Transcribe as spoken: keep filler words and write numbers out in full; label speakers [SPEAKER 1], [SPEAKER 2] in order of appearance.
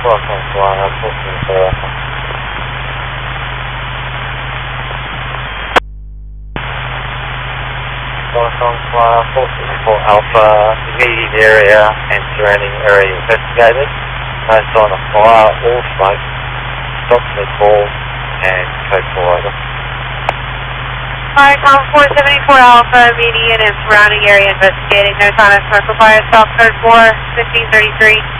[SPEAKER 1] Welcome to Alpha four seventy-four Alpha. Welcome to Alpha four seventy-four Alpha, immediate area and surrounding area investigated. Based on a fire, all smoke, approximate call and code four over.
[SPEAKER 2] Alright, Alpha four seventy-four Alpha, immediate and surrounding area investigating. No sign of smoke, fire, stop code four, fifteen thirty-three.